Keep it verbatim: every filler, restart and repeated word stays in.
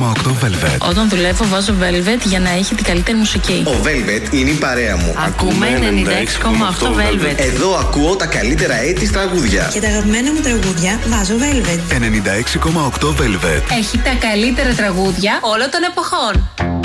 κόμμα οκτώ Velvet. Όταν δουλεύω βάζω Velvet για να έχει την καλύτερη μουσική. Ο Velvet είναι η παρέα μου. Ακούμε ενενήντα έξι κόμμα οκτώ Velvet. Εδώ ακούω τα καλύτερα έτη τραγούδια. Και τα αγαπημένα μου τραγούδια βάζω Velvet. ενενήντα έξι κόμμα οκτώ Velvet. Έχει τα καλύτερα τραγούδια όλων των εποχών.